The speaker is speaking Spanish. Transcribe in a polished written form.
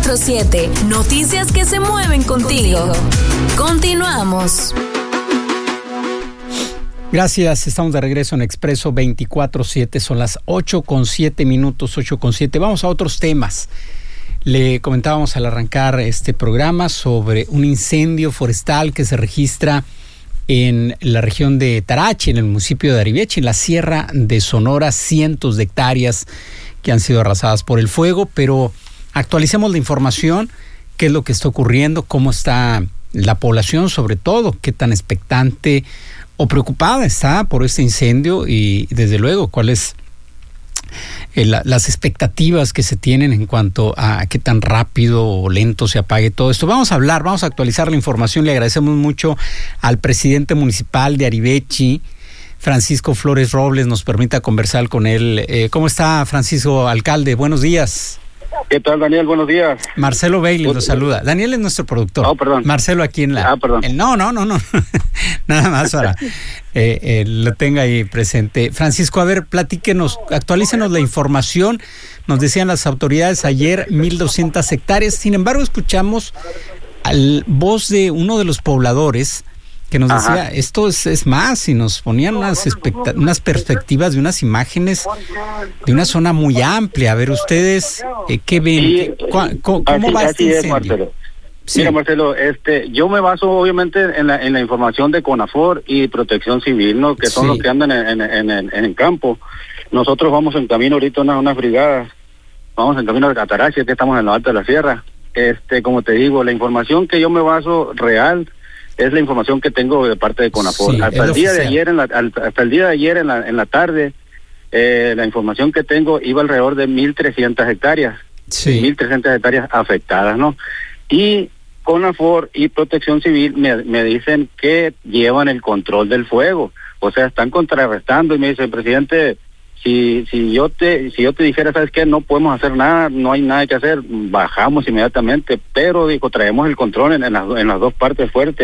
24/7. Noticias que se mueven contigo. Continuamos. Gracias, estamos de regreso en Expreso 24/7, son las 8:07, 8:07. Vamos a otros temas. Le comentábamos al arrancar este programa sobre un incendio forestal que se registra en la región de Tarache, en el municipio de Ariveche, en la Sierra de Sonora, cientos de hectáreas que han sido arrasadas por el fuego, pero actualicemos la información, qué es lo que está ocurriendo, cómo está la población, sobre todo, qué tan expectante o preocupada está por este incendio y desde luego cuáles las expectativas que se tienen en cuanto a qué tan rápido o lento se apague todo esto. Vamos a actualizar la información. Le agradecemos mucho al presidente municipal de Ariveche, Francisco Flores Robles, nos permita conversar con él. ¿Cómo está, Francisco, alcalde? Buenos días. ¿Qué tal, Daniel? Buenos días. Marcelo Bailey nos saluda. Daniel es nuestro productor. Oh, perdón. Marcelo aquí en la... perdón. No. Nada más para lo tenga ahí presente. Francisco, a ver, platíquenos, actualícenos la información. Nos decían las autoridades ayer 1,200 hectáreas. Sin embargo, escuchamos voz de uno de los pobladores que nos decía, esto es más, y nos ponían unas perspectivas de unas imágenes de una zona muy amplia. A ver, ustedes, ¿qué ven? Sí, ¿Cómo va este incendio? Marcelo. Sí. Mira, Marcelo, yo me baso obviamente en la información de CONAFOR y Protección Civil, ¿no? Que son los que andan en el campo. Nosotros vamos en camino ahorita unas brigadas, vamos en camino de Catarache, que estamos en lo alto de la sierra. Como te digo, la información que yo me baso real es la información que tengo de parte de CONAFOR. Sí, hasta el día de ayer en la tarde, la información que tengo iba alrededor de 1,300 hectáreas. Sí. 1,300 hectáreas afectadas, ¿no? Y CONAFOR y Protección Civil me dicen que llevan el control del fuego. O sea, están contrarrestando y me dice, presidente, si yo te dijera, ¿sabes qué? No podemos hacer nada, no hay nada que hacer, bajamos inmediatamente, pero dijo, traemos el control en las dos partes fuertes.